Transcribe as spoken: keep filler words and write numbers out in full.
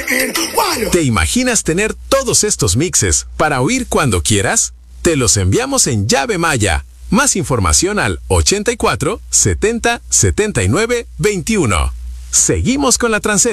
¿Te imaginas tener todos estos mixes para oír cuando quieras? Te los enviamos en llave Maya. Más información al ochenta y cuatro, setenta, setenta y nueve, veintiuno. Seguimos con la transferencia.